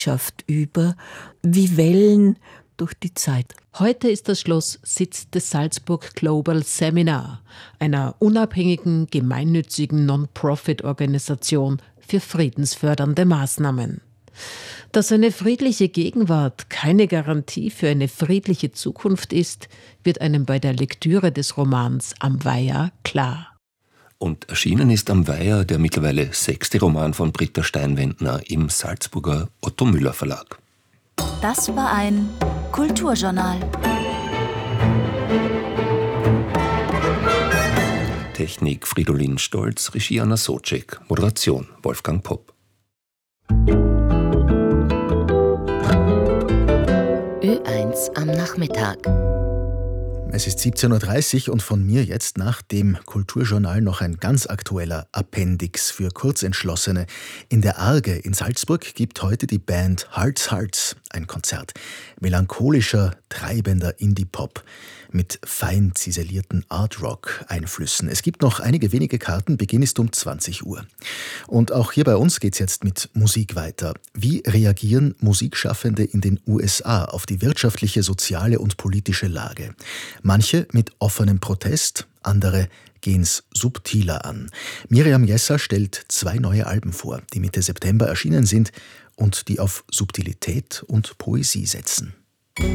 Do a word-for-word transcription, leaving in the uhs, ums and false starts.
Schafft über wie Wellen durch die Zeit. Heute ist das Schloss Sitz des Salzburg Global Seminar, einer unabhängigen, gemeinnützigen Non-Profit-Organisation für friedensfördernde Maßnahmen. Dass eine friedliche Gegenwart keine Garantie für eine friedliche Zukunft ist, wird einem bei der Lektüre des Romans Am Weiher klar. Und erschienen ist Am Weiher der mittlerweile sechste Roman von Britta Steinwendner im Salzburger Otto Müller Verlag. Das war ein Kulturjournal. Technik Fridolin Stolz, Regie Anna Socek, Moderation Wolfgang Popp. Ö eins am Nachmittag. Es ist siebzehn Uhr dreißig und von mir jetzt nach dem Kulturjournal noch ein ganz aktueller Appendix für Kurzentschlossene. In der Arge in Salzburg gibt heute die Band Hearts Hearts ein Konzert. Melancholischer, treibender Indie-Pop mit fein ziselierten Art-Rock-Einflüssen. Es gibt noch einige wenige Karten, Beginn ist um zwanzig Uhr. Und auch hier bei uns geht's jetzt mit Musik weiter. Wie reagieren Musikschaffende in den U S A auf die wirtschaftliche, soziale und politische Lage? Manche mit offenem Protest, andere gehen's subtiler an. Miriam Jesser stellt zwei neue Alben vor, die Mitte September erschienen sind und die auf Subtilität und Poesie setzen.